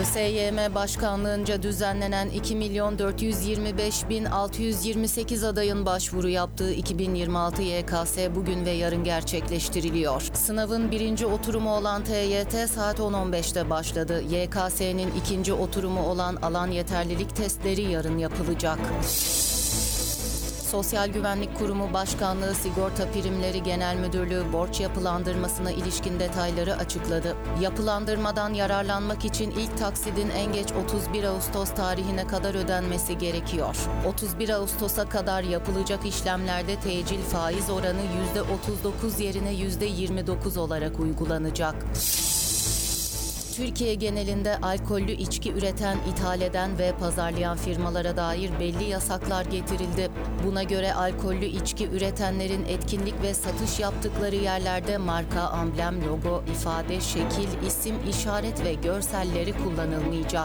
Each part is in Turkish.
ÖSYM Başkanlığınca düzenlenen 2.425.628 adayın başvuru yaptığı 2026 YKS bugün ve yarın gerçekleştiriliyor. Sınavın birinci oturumu olan TYT saat 10.15'te başladı. YKS'nin ikinci oturumu olan alan yeterlilik testleri yarın yapılacak. Sosyal Güvenlik Kurumu Başkanlığı Sigorta Primleri Genel Müdürlüğü borç yapılandırmasına ilişkin detayları açıkladı. Yapılandırmadan yararlanmak için ilk taksidin en geç 31 Ağustos tarihine kadar ödenmesi gerekiyor. 31 Ağustos'a kadar yapılacak işlemlerde tecil faiz oranı %39 yerine %29 olarak uygulanacak. Türkiye genelinde alkollü içki üreten, ithal eden ve pazarlayan firmalara dair belli yasaklar getirildi. Buna göre alkollü içki üretenlerin etkinlik ve satış yaptıkları yerlerde marka, amblem, logo, ifade, şekil, isim, işaret ve görselleri kullanılmayacak.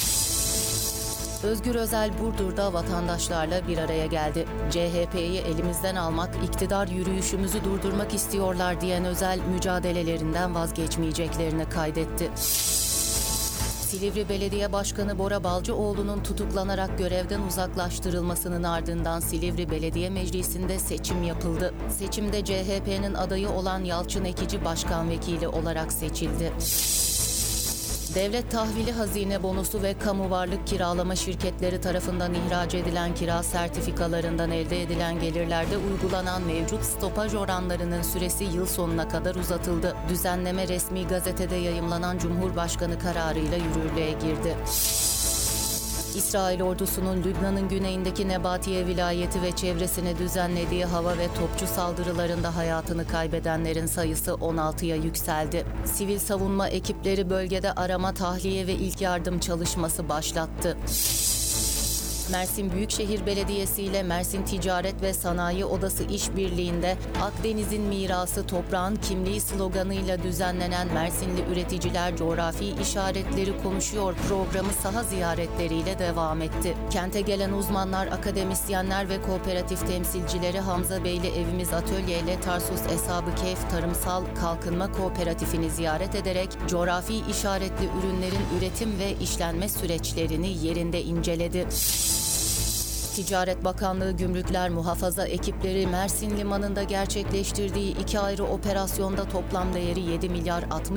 Özgür Özel Burdur'da vatandaşlarla bir araya geldi. CHP'yi elimizden almak, iktidar yürüyüşümüzü durdurmak istiyorlar diyen Özel, mücadelelerinden vazgeçmeyeceklerini kaydetti. Silivri Belediye Başkanı Bora Balcıoğlu'nun tutuklanarak görevden uzaklaştırılmasının ardından Silivri Belediye Meclisi'nde seçim yapıldı. Seçimde CHP'nin adayı olan Yalçın Ekici başkan vekili olarak seçildi. Devlet tahvili, hazine bonusu ve kamu varlık kiralama şirketleri tarafından ihraç edilen kira sertifikalarından elde edilen gelirlerde uygulanan mevcut stopaj oranlarının süresi yıl sonuna kadar uzatıldı. Düzenleme resmi gazetede yayımlanan Cumhurbaşkanı kararıyla yürürlüğe girdi. İsrail ordusunun Lübnan'ın güneyindeki Nebatiye vilayeti ve çevresine düzenlediği hava ve topçu saldırılarında hayatını kaybedenlerin sayısı 16'ya yükseldi. Sivil savunma ekipleri bölgede arama, tahliye ve ilk yardım çalışması başlattı. Mersin Büyükşehir Belediyesi ile Mersin Ticaret ve Sanayi Odası işbirliğinde Akdeniz'in mirası toprağın kimliği sloganıyla düzenlenen Mersinli Üreticiler Coğrafi İşaretleri Konuşuyor programı saha ziyaretleriyle devam etti. Kente gelen uzmanlar, akademisyenler ve kooperatif temsilcileri Hamza Beyli Evimiz Atölye ile Tarsus Eshab-ı Kehf Tarımsal Kalkınma Kooperatifini ziyaret ederek coğrafi işaretli ürünlerin üretim ve işlenme süreçlerini yerinde inceledi. Ticaret Bakanlığı Gümrükler Muhafaza ekipleri Mersin Limanı'nda gerçekleştirdiği 2 ayrı operasyonda toplam değeri 7 milyar 60